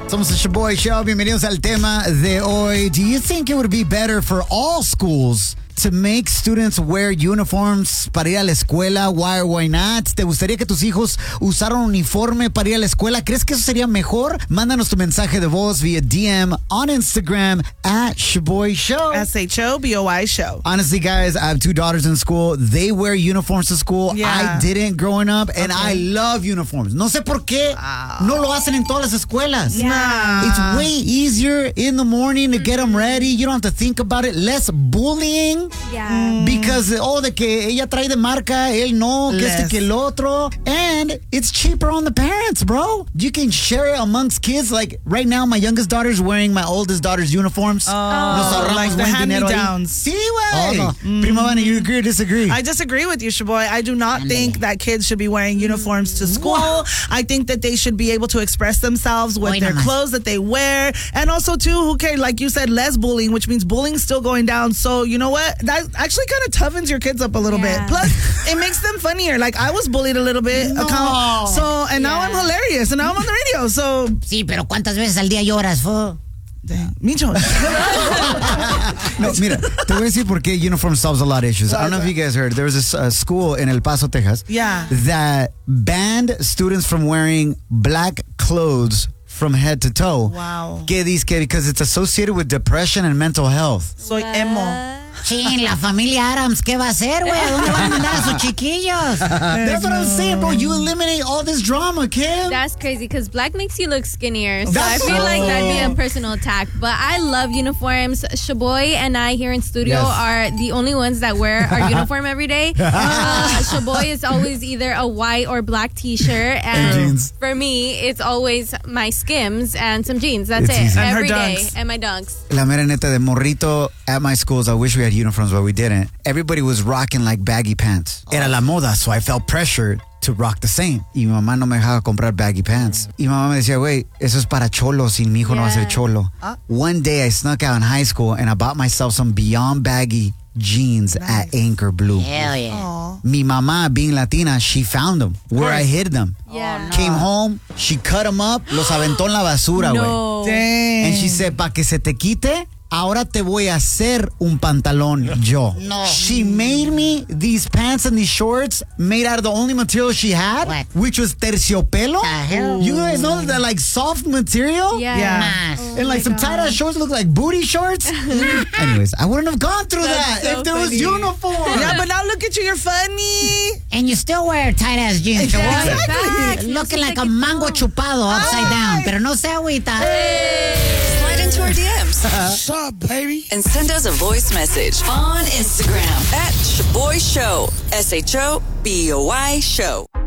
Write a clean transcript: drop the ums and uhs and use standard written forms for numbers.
Somos el Shaboy Show. Bienvenidos al tema de hoy. Do you think it would be better for all schools to make students wear uniforms para ir a la escuela? Why or why not? ¿Te gustaría que tus hijos usaran uniforme para ir a la escuela? ¿Crees que eso sería mejor? Mándanos tu mensaje de voz via DM on Instagram at Shaboy Show. SHOBOY Show. Honestly, guys, I have two daughters in school. They wear uniforms to school. Yeah. I didn't growing up, and I love uniforms. No sé por qué no lo hacen en todas las escuelas. Yeah. It's way easier in the morning to get them ready. You don't have to think about it. Less bullying. Yeah. Because, de que ella trae de marca, él no, que este que el otro. And it's cheaper on the parents, bro. You can share it amongst kids. Like, right now, my youngest daughter's wearing my oldest daughter's uniforms. Nos ahorramos like the buen dinero ahí. hand-me-downs. Sí, güey. Prima Vana, you agree or disagree? I disagree with you, Shaboy. I do not think that kids should be wearing uniforms to school. I think that they should be able to express themselves with their clothes that they wear. And also, too, who cares? Like you said, less bullying, which means bullying's still going down. So, you know what? That actually kind of toughens your kids up a little bit. Plus, it makes them funnier. Like, I was bullied a little bit. No. And now I'm hilarious. And now I'm on the radio. So, Sí, pero ¿cuántas veces al día lloras, fo? Micho. No, mira, te voy a decir por qué uniform solves a lot of issues. I don't know if you guys heard. There was a school in El Paso, Texas, that banned students from wearing black clothes from head to toe. Wow. Que dice que because it's associated with depression and mental health. Soy emo. Sí, la familia Adams, ¿qué va a hacer, güey? ¿A dónde van a mandar a sus chiquillos? That's what I'm saying, bro. You eliminate all this drama, Kim. That's crazy because black makes you look skinnier. So That's I feel like that'd be so- a personal attack. But I love uniforms. Shaboy and I here in studio are the only ones that wear our uniform every day. Shaboy is always either a white or black t-shirt. And jeans. for me, it's always my Skims and some jeans. That's It's it. easy. And her Every day. Dunks. And my Dunks. La mera neta de morrito at my schools, I wish we had uniforms, but we didn't. Everybody was rocking like baggy pants. Era la moda, so I felt pressured to rock the same. Y mi mamá no me dejaba comprar baggy pants. Y mi mamá me decía, güey, eso es para cholos y mi hijo no va a ser cholo. One day I snuck out in high school and I bought myself some Beyond Baggy jeans at Anchor Blue. Hell yeah. Mi mamá, being Latina, she found them where I hid them. Yeah. Came home, she cut them up, los aventó en la basura, güey. No. Dang. And she said, pa' que se te quite, ahora te voy a hacer un pantalón yo. No. She made me these pants and these shorts made out of the only material she had, What? which was terciopelo. The hell? You guys know that like soft material? Yeah. Más. And like some tie-dye shorts look like booty shorts. Anyways, I wouldn't have gone through that so if there was funny. uniform. Yeah, but now look at you. You're funny. And you still wear tight-ass jeans, boy. Exactly. Looking like a mango chupado upside down. Pero no se agüita. Slide into our DMs What's up, baby? and send us a voice message on Instagram at Shaboy Show. SHOBOY Show.